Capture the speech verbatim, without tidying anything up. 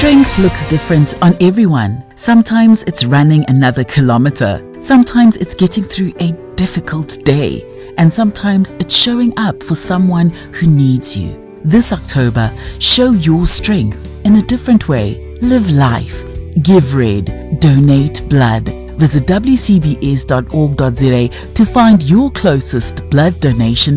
Strength looks different on everyone. Sometimes it's running another kilometer. Sometimes it's getting through a difficult day. And sometimes it's showing up for someone who needs you. This October, show your strength in a different way. Live life. Give red. Donate blood. Visit w c b s dot org dot za to find your closest blood donation